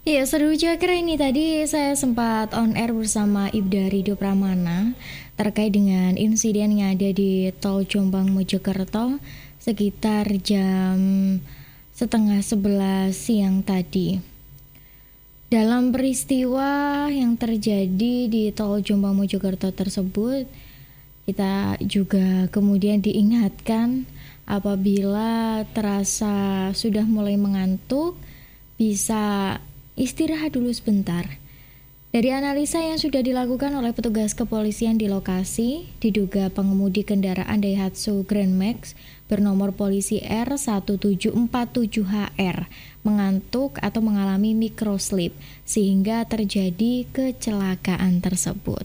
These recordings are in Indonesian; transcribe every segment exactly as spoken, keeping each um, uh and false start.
Iya, seru Cakra ini tadi saya sempat on air bersama Ibda Rido Pramana terkait dengan insiden yang ada di Tol Jombang Mojokerto sekitar jam setengah sebelas siang tadi. Dalam peristiwa yang terjadi di Tol Jombang Mojokerto tersebut, kita juga kemudian diingatkan apabila terasa sudah mulai mengantuk, bisa istirahat dulu sebentar. Dari analisa yang sudah dilakukan oleh petugas kepolisian di lokasi, diduga pengemudi kendaraan Daihatsu Grand Max bernomor polisi R satu tujuh empat tujuh H R mengantuk atau mengalami microslip sehingga terjadi kecelakaan tersebut.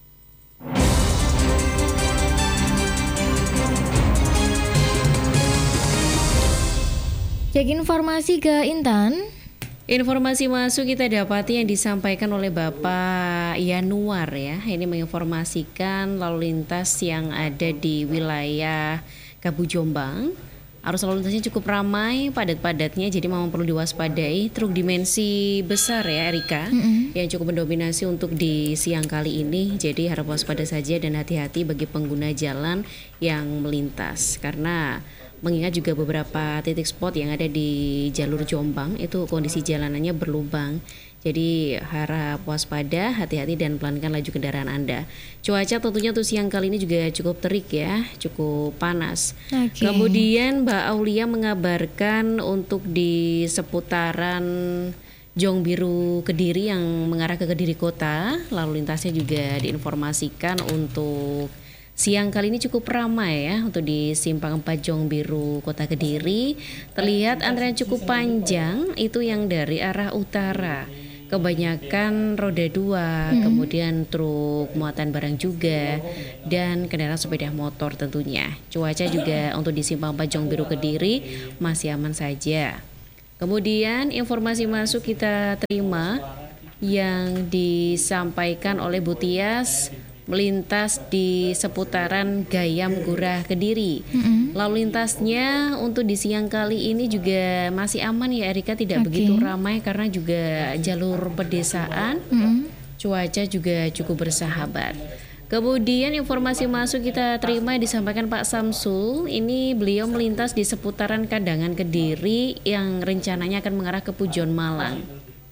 Cek informasi ke Intan. Informasi masuk kita dapati yang disampaikan oleh Bapak Yanuar ya. Ini menginformasikan lalu lintas yang ada di wilayah Kabu Jombang. Arus lalu lintasnya cukup ramai, padat-padatnya, jadi memang perlu diwaspadai. Truk dimensi besar ya Erika, mm-hmm. yang cukup mendominasi untuk di siang kali ini. Jadi harap waspada saja dan hati-hati bagi pengguna jalan yang melintas. Karena mengingat juga beberapa titik spot yang ada di jalur Jombang itu kondisi jalanannya berlubang. Jadi harap waspada, hati-hati dan pelankan laju kendaraan Anda. Cuaca tentunya untuk siang kali ini juga cukup terik ya, cukup panas. Okay. Kemudian Mbak Aulia mengabarkan untuk di seputaran Jong Biru Kediri yang mengarah ke Kediri Kota, lalu lintasnya juga diinformasikan untuk siang kali ini cukup ramai ya untuk di Simpang empat Jong Biru Kota Kediri. Terlihat antrian cukup panjang itu yang dari arah utara. Kebanyakan roda dua, hmm. kemudian truk muatan barang juga dan kendaraan sepeda motor tentunya. Cuaca juga untuk di Simpang empat Jong Biru Kediri masih aman saja. Kemudian informasi masuk kita terima yang disampaikan oleh Bu Tias melintas di seputaran Gayam Gurah Kediri. Mm-hmm. Lalu lintasnya untuk di siang kali ini juga masih aman ya Erika, tidak okay. begitu ramai karena juga jalur pedesaan. Mm-hmm. Cuaca juga cukup bersahabat. Kemudian informasi masuk kita terima disampaikan Pak Samsul. Ini beliau melintas di seputaran Kadangan Kediri yang rencananya akan mengarah ke Pujon Malang.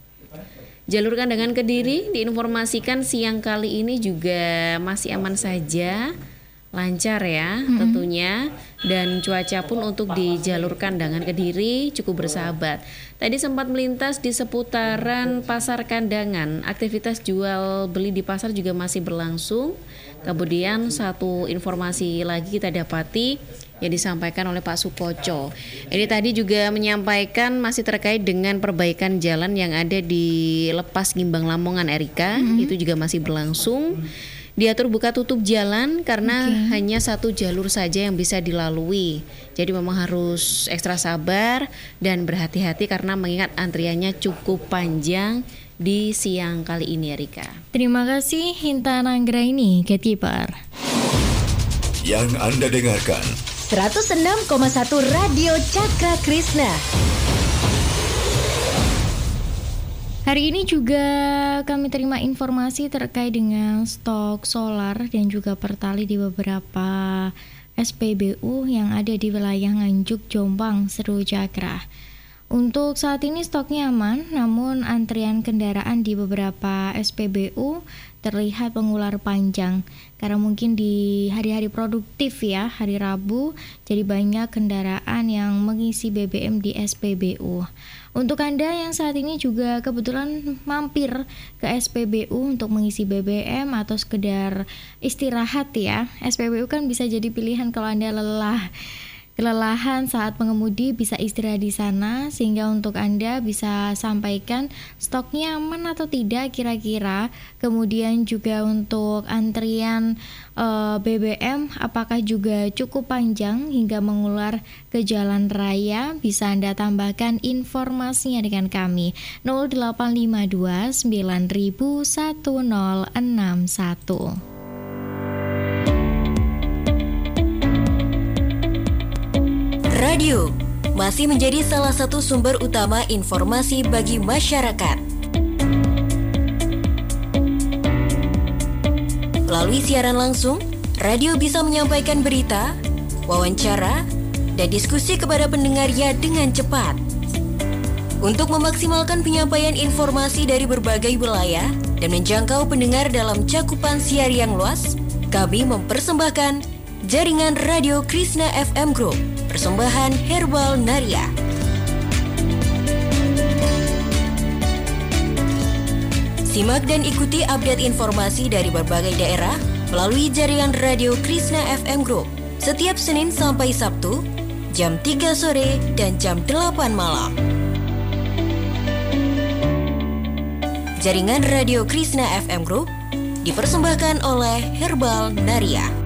Jalur Kadangan Kediri diinformasikan siang kali ini juga masih aman saja, lancar ya hmm. tentunya, dan cuaca pun untuk di jalur Kandangan Kediri cukup bersahabat. Tadi sempat melintas di seputaran Pasar Kandangan, aktivitas jual beli di pasar juga masih berlangsung. Kemudian satu informasi lagi kita dapati yang disampaikan oleh Pak Sukoco. Ini tadi juga menyampaikan masih terkait dengan perbaikan jalan yang ada di Lepas Gimbang Lamongan Erika, mm-hmm. itu juga masih berlangsung. Diatur buka tutup jalan karena okay. hanya satu jalur saja yang bisa dilalui. Jadi memang harus ekstra sabar dan berhati-hati karena mengingat antriannya cukup panjang di siang kali ini Erika. Terima kasih Intan Anggraini, Gatekeeper. Yang Anda dengarkan seratus enam koma satu Radio Cakra Krishna. Hari ini juga kami terima informasi terkait dengan stok solar dan juga pertali di beberapa S P B U yang ada di wilayah Nganjuk, Jombang, Seru Cakra. Untuk saat ini stoknya aman, namun antrian kendaraan di beberapa S P B U terlihat mengular panjang karena mungkin di hari-hari produktif ya, hari Rabu, jadi banyak kendaraan yang mengisi B B M di S P B U. Untuk Anda yang saat ini juga kebetulan mampir ke S P B U untuk mengisi B B M atau sekedar istirahat ya, S P B U kan bisa jadi pilihan kalau Anda lelah. Kelelahan saat mengemudi bisa istirahat di sana, sehingga untuk Anda bisa sampaikan stoknya aman atau tidak kira-kira. Kemudian juga untuk antrian e, B B M apakah juga cukup panjang hingga mengular ke jalan raya, bisa Anda tambahkan informasinya dengan kami nol delapan lima dua sembilan nol satu nol enam satu. Radio masih menjadi salah satu sumber utama informasi bagi masyarakat. Melalui siaran langsung, radio bisa menyampaikan berita, wawancara, dan diskusi kepada pendengarnya dengan cepat. Untuk memaksimalkan penyampaian informasi dari berbagai wilayah dan menjangkau pendengar dalam cakupan siar yang luas, kami mempersembahkan Jaringan Radio Krishna F M Group, persembahan Herbal Naria. Simak dan ikuti update informasi dari berbagai daerah melalui Jaringan Radio Krishna F M Group setiap Senin sampai Sabtu, jam tiga sore dan jam delapan malam. Jaringan Radio Krishna F M Group dipersembahkan oleh Herbal Naria.